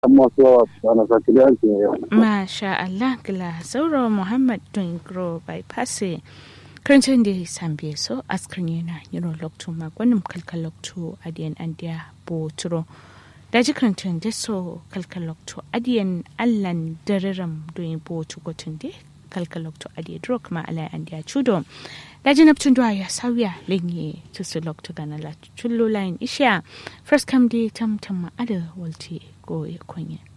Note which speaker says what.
Speaker 1: amma so ana sakiriya ke yau
Speaker 2: Masha Allah gila sauro Muhammad Dungro bypass karancin da sambe so askar yana yiro lokto magwanin kalkal lokto adiyan andiya boturo daji karancin da so kalkal lokto adiyan allan dararam doyin botu gotun de kalkal lokto adiya drok ma alai andiya chudo daji naptun duwa ya sauya lenye tusu lokto ganala chullo line isha first come day tam ma ada walti go ya konye